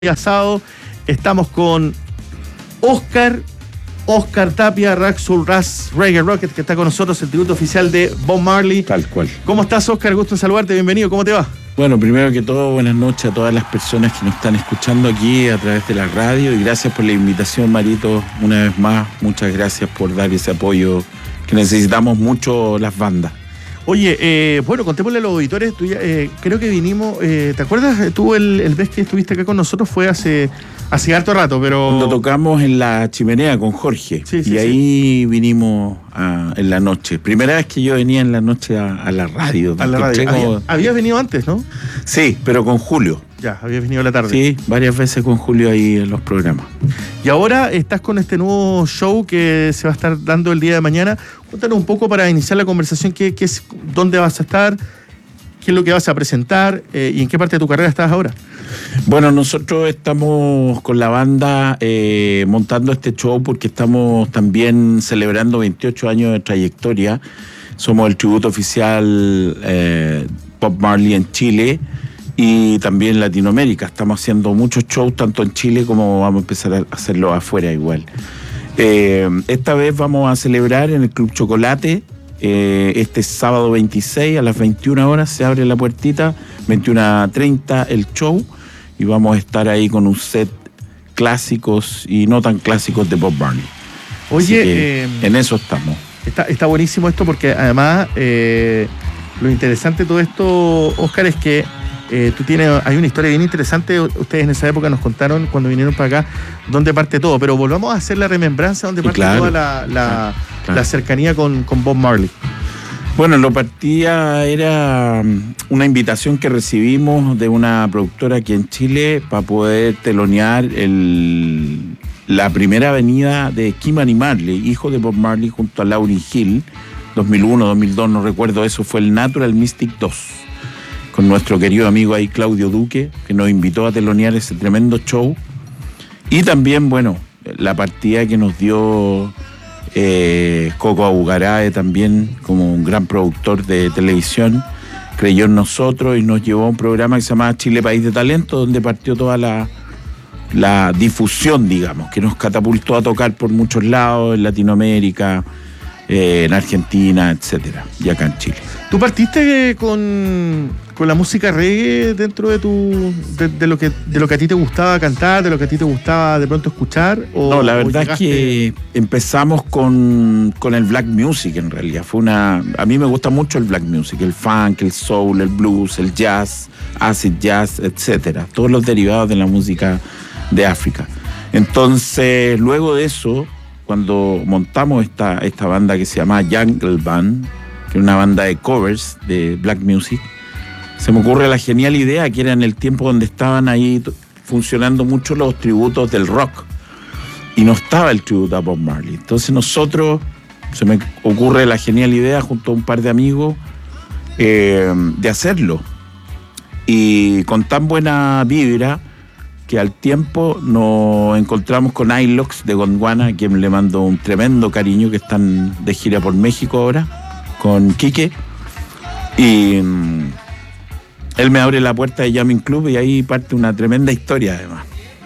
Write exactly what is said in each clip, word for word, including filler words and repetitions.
Asado. Estamos con Oscar, Oscar Tapia, Raxul Ras Reggae Rocket, que está con nosotros, el tributo oficial de Bob Marley. Tal cual. ¿Cómo estás, Oscar? Gusto en saludarte, bienvenido, ¿cómo te va? Bueno, primero que todo, buenas noches a todas las personas que nos están escuchando aquí a través de la radio y gracias por la invitación, Marito, una vez más. Muchas gracias por dar ese apoyo que necesitamos mucho las bandas. Oye, eh, bueno, contémosle a los auditores, tú ya, eh, creo que vinimos, eh, ¿te acuerdas? Tú el, el vez que estuviste acá con nosotros fue hace, hace harto rato, pero... Cuando tocamos en la Chimenea con Jorge, sí, sí, y ahí sí. vinimos a, en la noche. Primera vez que yo venía en la noche a, a la radio. A la radio. Como... Había, habías venido antes, ¿no? Sí, pero con Julio. Ya, habías venido a la tarde. Sí, varias veces con Julio ahí en los programas. Y ahora estás con este nuevo show que se va a estar dando el día de mañana. Cuéntanos un poco para iniciar la conversación, qué, qué es, dónde vas a estar, qué es lo que vas a presentar eh, y en qué parte de tu carrera estás ahora. Bueno, nosotros estamos con la banda eh, montando este show porque estamos también celebrando veintiocho años de trayectoria. Somos el tributo oficial eh, Bob Marley en Chile y también en Latinoamérica. Estamos haciendo muchos shows tanto en Chile como vamos a empezar a hacerlo afuera igual. Eh, esta vez vamos a celebrar en el Club Chocolate eh, este sábado veintiséis a las veintiuna horas se abre la puertita, veintiuna treinta el show y vamos a estar ahí con un set clásicos y no tan clásicos de Bob Marley. Oye, eh, en eso estamos. Está, está buenísimo esto porque además eh, lo interesante de todo esto, Oscar, es que Eh, tú tienes, hay una historia bien interesante, ustedes en esa época nos contaron cuando vinieron para acá dónde parte todo, pero volvamos a hacer la remembranza donde parte claro, toda la, la, claro. la cercanía con, con Bob Marley. Bueno, lo partía era una invitación que recibimos de una productora aquí en Chile para poder telonear el, la primera avenida de Kimani Marley, hijo de Bob Marley, junto a Lauryn Hill, dos mil uno, dos mil dos, no recuerdo, eso fue el Natural Mystic dos. Con nuestro querido amigo ahí Claudio Duque, que nos invitó a telonear ese tremendo show. Y también, bueno, la partida que nos dio eh, Coco Abugarae también, como un gran productor de televisión, creyó en nosotros y nos llevó a un programa que se llamaba Chile País de Talento, donde partió toda la, la difusión, digamos, que nos catapultó a tocar por muchos lados, en Latinoamérica, eh, en Argentina, etcétera, y acá en Chile. ¿Tú partiste con, con la música reggae dentro de tu de, de lo que de lo que a ti te gustaba cantar, de lo que a ti te gustaba de pronto escuchar? O, no, la verdad llegaste... es que empezamos con, con el black music en realidad. Fue una, a mí me gusta mucho el black music, el funk, el soul, el blues, el jazz, acid jazz, etcétera. Todos los derivados de la música de África. Entonces, luego de eso, cuando montamos esta, esta banda que se llama Jungle Band, que es una banda de covers de black music, se me ocurre la genial idea que era en el tiempo donde estaban ahí funcionando mucho los tributos del rock y no estaba el tributo a Bob Marley. Entonces nosotros, se me ocurre la genial idea junto a un par de amigos eh, de hacerlo y con tan buena vibra que al tiempo nos encontramos con Ilox de Gondwana, a quien le mando un tremendo cariño, que están de gira por México ahora con Quique, y um, él me abre la puerta de Jamming Club y ahí parte una tremenda historia además.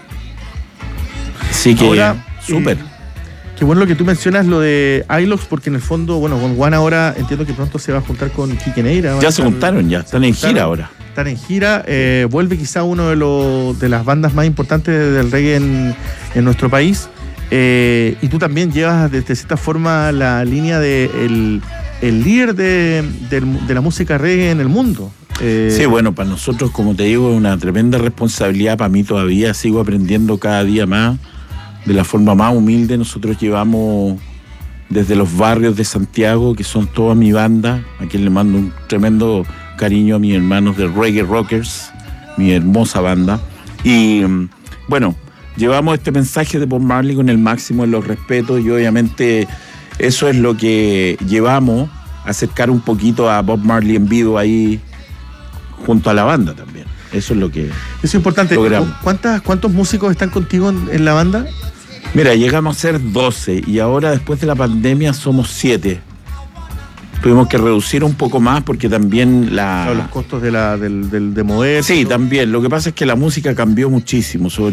Así que ahora, súper. Eh, qué bueno lo que tú mencionas, lo de Ilox, porque en el fondo, bueno, Gondwana ahora entiendo que pronto se va a juntar con Quique Neira. Ya se juntaron, ya están en gira ahora. Están en gira, eh, vuelve quizá uno de, los, de las bandas más importantes del reggae en, en nuestro país, eh, y tú también llevas de, de cierta forma la línea de el, el líder de, de, de la música reggae en el mundo. Eh, sí, bueno, para nosotros, como te digo, es una tremenda responsabilidad. Para mí todavía sigo aprendiendo cada día más, de la forma más humilde. Nosotros llevamos desde los barrios de Santiago, que son toda mi banda, a quien le mando un tremendo cariño a mis hermanos de Reggae Rockers, mi hermosa banda. Y bueno, llevamos este mensaje de Bob Marley con el máximo de los respetos y obviamente eso es lo que llevamos, acercar un poquito a Bob Marley en vivo ahí junto a la banda también. Eso es lo que Eso es importante. logramos. ¿Cuántas, ¿Cuántos músicos están contigo en, en la banda? Mira, llegamos a ser doce y ahora después de la pandemia somos siete. Tuvimos que reducir un poco más porque también la... Claro, los costos de la, del, del, de mover. Sí, también. Lo que pasa es que la música cambió muchísimo, sobre